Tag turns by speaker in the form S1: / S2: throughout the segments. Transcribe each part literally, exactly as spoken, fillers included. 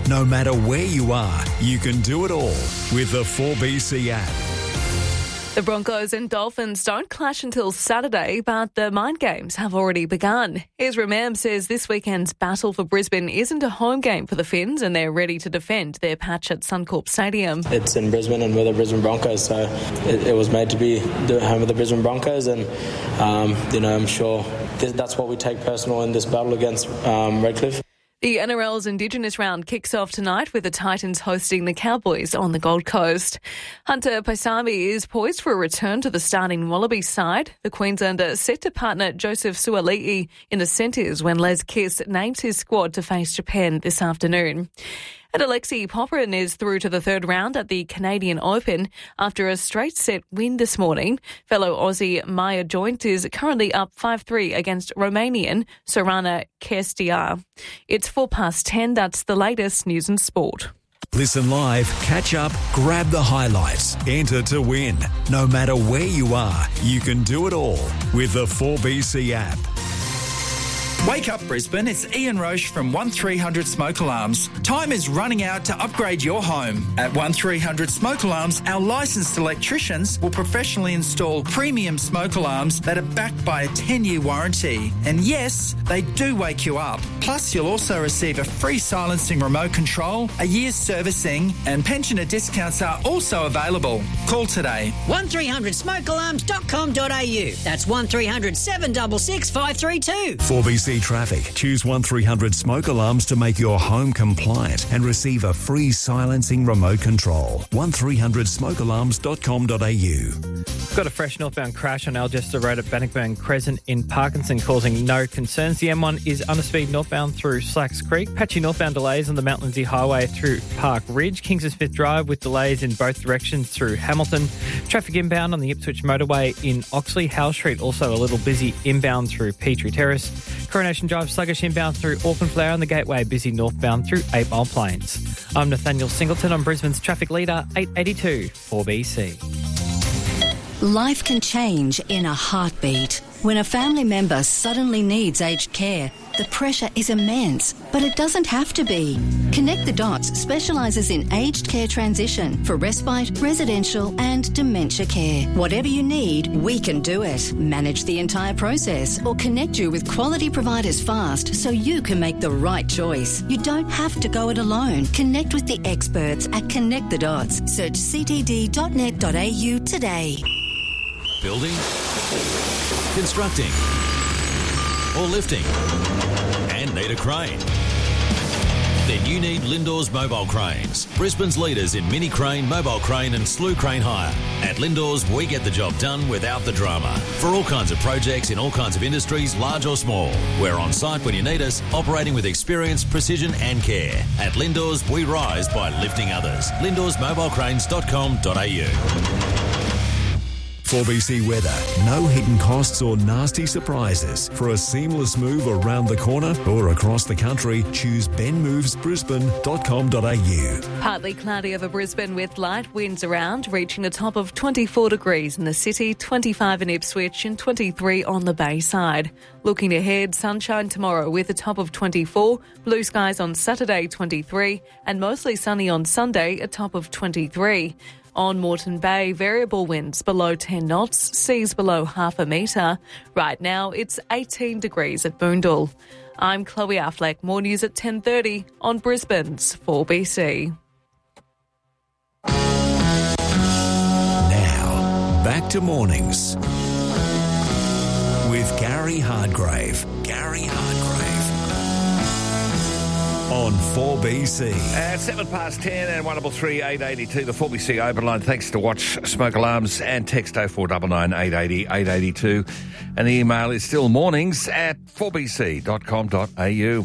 S1: No matter where you are, you can do it all with the four B C app.
S2: The Broncos and Dolphins don't clash until Saturday, but the mind games have already begun. Ezra Mam says this weekend's battle for Brisbane isn't a home game for the Finns and they're ready to defend their patch at Suncorp Stadium.
S3: It's in Brisbane and we're the Brisbane Broncos, so it, it was made to be the home of the Brisbane Broncos, and um, you know, I'm sure this, that's what we take personal in this battle against um, Redcliffe.
S2: The N R L's Indigenous round kicks off tonight with the Titans hosting the Cowboys on the Gold Coast. Hunter Paisami is poised for a return to the starting Wallabies side. The Queenslander set to partner Joseph Suali'i in the centres when Les Kiss names his squad to face Japan this afternoon. And Alexei Popyrin is through to the third round at the Canadian Open after a straight-set win this morning. Fellow Aussie Maya Joint is currently up five three against Romanian Sorana Kerstiar. It's four past ten. That's the latest news and sport.
S1: Listen live, catch up, grab the highlights, enter to win. No matter where you are, you can do it all with the four B C app.
S4: Wake up Brisbane, it's Ian Roche from one three hundred Smoke Alarms. Time is running out to upgrade your home. At one three hundred Smoke Alarms, our licensed electricians will professionally install premium smoke alarms that are backed by a ten-year warranty. And yes, they do wake you up. Plus, you'll also receive a free silencing remote control, a year's servicing, and pensioner discounts are also available. Call today.
S5: one three hundred smoke alarms dot com dot a u. That's one three hundred seven six six five three two.
S1: four B C Traffic. Choose one three hundred Smoke Alarms to make your home compliant and receive a free silencing remote control. one three hundred smoke alarms dot com dot a u.
S6: Got a fresh northbound crash on Alcester Road at Bannockburn Crescent in Parkinson, causing no concerns. The M one is under speed northbound through Slacks Creek. Patchy northbound delays on the Mount Lindesay Highway through Park Ridge. Kingston Smith Drive with delays in both directions through Hamilton. Traffic inbound on the Ipswich Motorway in Oxley. Howell Street also a little busy inbound through Petrie Terrace. Coronation Drive sluggish inbound through Auckland Flower and the Gateway busy northbound through Eight Mile Plains. I'm Nathaniel Singleton on Brisbane's traffic leader, eight eighty-two four B C.
S7: Life can change in a heartbeat. When a family member suddenly needs aged care, the pressure is immense, but it doesn't have to be. Connect the Dots specialises in aged care transition for respite, residential and dementia care. Whatever you need, we can do it. Manage the entire process or connect you with quality providers fast so you can make the right choice. You don't have to go it alone. Connect with the experts at Connect the Dots. Search c t d dot net dot a u today.
S8: Building, constructing, or lifting, and need a crane? Then you need Lindor's Mobile Cranes, Brisbane's leaders in mini crane, mobile crane and slew crane hire. At Lindor's, we get the job done without the drama. For all kinds of projects in all kinds of industries, large or small. We're on site when you need us, operating with experience, precision and care. At Lindor's, we rise by lifting others. lindors mobile cranes dot com dot a u.
S1: four B C weather. No hidden costs or nasty surprises. For a seamless move around the corner or across the country, choose ben moves brisbane dot com dot a u.
S2: Partly cloudy over Brisbane with light winds around, reaching a top of twenty-four degrees in the city, twenty-five in Ipswich and twenty-three on the Bayside. Looking ahead, sunshine tomorrow with a top of twenty-four, blue skies on Saturday, twenty-three, and mostly sunny on Sunday, a top of twenty-three. On Moreton Bay, variable winds below ten knots, seas below half a metre. Right now, it's eighteen degrees at Boondall. I'm Chloe Affleck. More news at ten thirty on Brisbane's four B C.
S1: Now, back to mornings with Gary Hardgrave. Gary Hardgrave. On four B C.
S9: At seven past ten and one three eight eight two, the four B C open line. Thanks to Watch Smoke Alarms and text oh four nine nine eight eight oh eight eight two. And the email is still mornings at four b c dot com dot a u.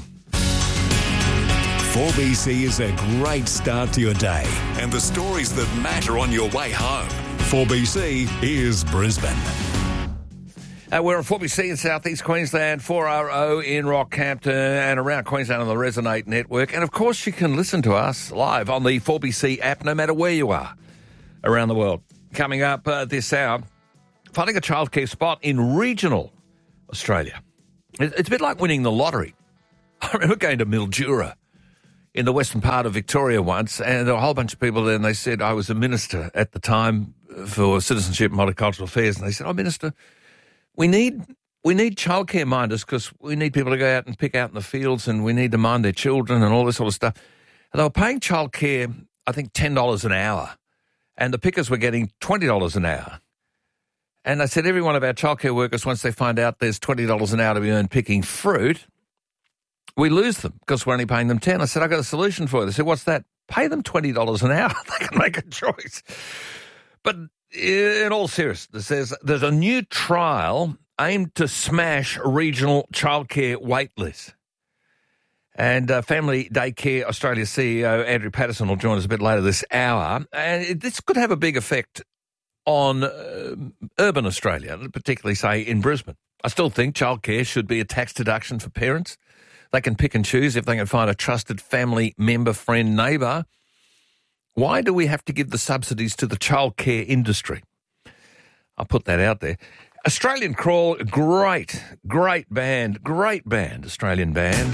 S1: four B C is a great start to your day and the stories that matter on your way home. four B C is Brisbane.
S9: Uh, we're on four B C in South East Queensland, four R O in Rockhampton and around Queensland on the Resonate network. And, of course, you can listen to us live on the four B C app no matter where you are around the world. Coming up uh, this hour, finding a childcare spot in regional Australia. It's a bit like winning the lottery. I remember going to Mildura in the western part of Victoria once, and there were a whole bunch of people there, and they said, I was a minister at the time for Citizenship and Multicultural Affairs, and they said, oh, Minister, we need we need childcare minders because we need people to go out and pick out in the fields, and we need to mind their children and all this sort of stuff. And they were paying childcare, I think, ten dollars an hour, and the pickers were getting twenty dollars an hour. And they said every one of our childcare workers, once they find out there's twenty dollars an hour to be earned picking fruit, we lose them because we're only paying them ten. I said, I've got a solution for you. They said, what's that? Pay them twenty dollars an hour. They can make a choice. But in all seriousness, there's, there's a new trial aimed to smash regional childcare wait lists. And uh, Family Daycare Australia C E O Andrew Patterson will join us a bit later this hour. And it, this could have a big effect on uh, urban Australia, particularly, say, in Brisbane. I still think childcare should be a tax deduction for parents. They can pick and choose if they can find a trusted family member, friend, neighbour. Why do we have to give the subsidies to the childcare industry? I'll put that out there. Australian Crawl, great, great band, great band, Australian band.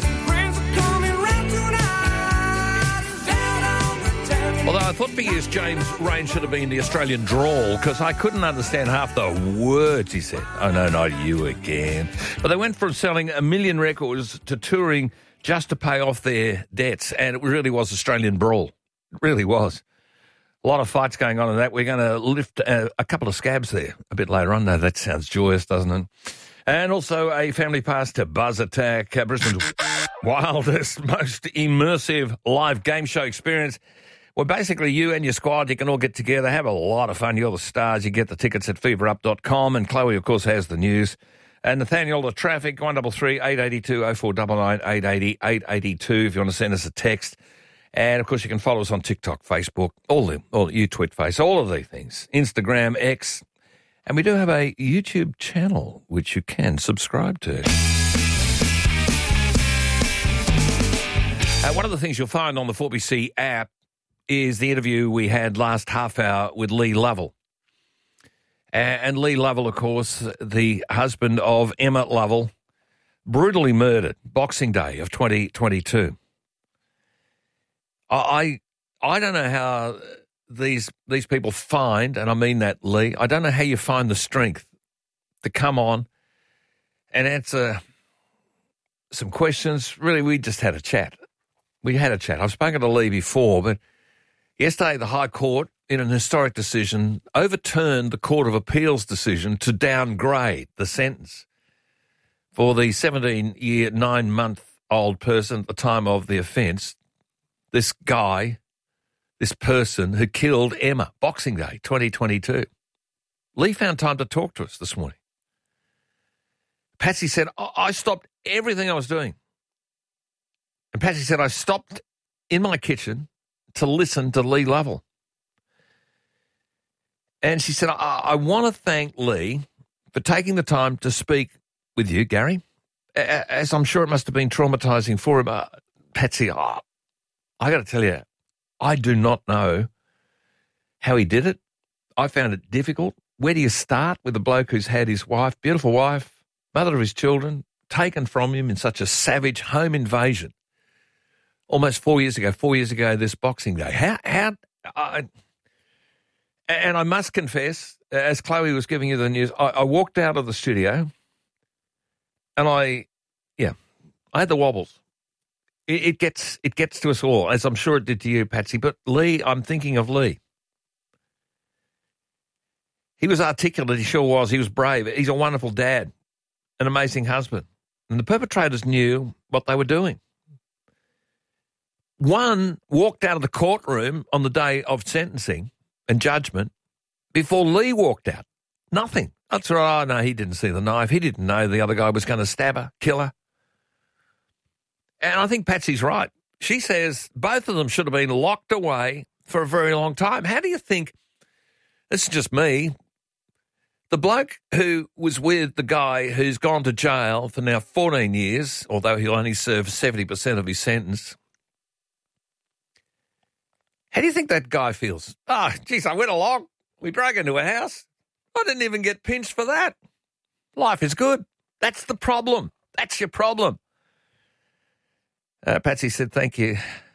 S9: Although I thought for years James Rain should have been the Australian Drawl because I couldn't understand half the words he said. Oh, no, not you again. But they went from selling a million records to touring just to pay off their debts, and it really was Australian Brawl. It really was. A lot of fights going on in that. We're going to lift a, a couple of scabs there a bit later on. No, that sounds joyous, doesn't it? And also a family pass to Buzz Attack, uh, Brisbane's wildest, most immersive live game show experience. Well, basically, you and your squad, you can all get together, have a lot of fun. You're the stars. You get the tickets at fever up dot com. And Chloe, of course, has the news. And Nathaniel, the traffic, one double three, eight eight two, oh four nine nine, eight eight zero, eight eight two if you want to send us a text. And, of course, you can follow us on TikTok, Facebook, all the, all you tweet face, all of these things, Instagram, X. And we do have a YouTube channel which you can subscribe to. Uh, one of the things you'll find on the four B C app is the interview we had last half hour with Lee Lovell. And Lee Lovell, of course, the husband of Emma Lovell, brutally murdered Boxing Day of twenty twenty-two. I I don't know how these these people find, and I mean that, Lee, I don't know how you find the strength to come on and answer some questions. Really, we just had a chat. We had a chat. I've spoken to Lee before, but yesterday, the High Court, in an historic decision, overturned the Court of Appeal's decision to downgrade the sentence for the seventeen-year, nine-month-old person at the time of the offence, this guy, this person who killed Emma, Boxing Day, twenty twenty-two. Lee found time to talk to us this morning. Patsy said, I stopped everything I was doing. And Patsy said, I stopped in my kitchen to listen to Lee Lovell. And she said, I, I want to thank Lee for taking the time to speak with you, Gary, as I'm sure it must have been traumatising for him. Uh, Patsy, oh, I got to tell you, I do not know how he did it. I found it difficult. Where do you start with a bloke who's had his wife, beautiful wife, mother of his children, taken from him in such a savage home invasion almost four years ago, four years ago this Boxing Day? How, how, I, and I must confess, as Chloe was giving you the news, I, I walked out of the studio and I, yeah, I had the wobbles. It, it gets, it gets to us all, as I'm sure it did to you, Patsy. But Lee, I'm thinking of Lee. He was articulate, he sure was. He was brave. He's a wonderful dad, an amazing husband. And the perpetrators knew what they were doing. One walked out of the courtroom on the day of sentencing and judgment before Lee walked out. Nothing. That's right. Oh, no, he didn't see the knife. He didn't know the other guy was going to stab her, kill her. And I think Patsy's right. She says both of them should have been locked away for a very long time. How do you think, this is just me, the bloke who was with the guy who's gone to jail for now fourteen years, although he'll only serve seventy percent of his sentence, how do you think that guy feels? Ah, oh, geez, I went along. We broke into a house. I didn't even get pinched for that. Life is good. That's the problem. That's your problem. Uh, Patsy said, thank you.